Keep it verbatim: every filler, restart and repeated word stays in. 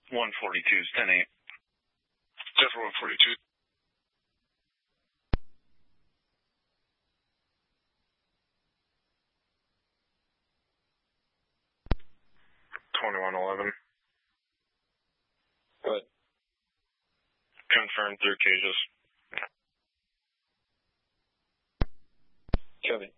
one forty-two is ten eight. Zephyr one forty-two. twenty-one eleven. Go ahead. Confirmed through cages. Copy.